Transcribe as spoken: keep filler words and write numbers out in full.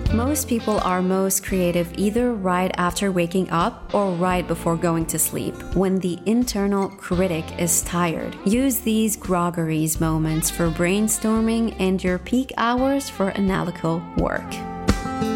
Most people are most creative either right after waking up or right before going to sleep, when the internal critic is tired. Use these groggeries moments for brainstorming and your peak hours for analytical work.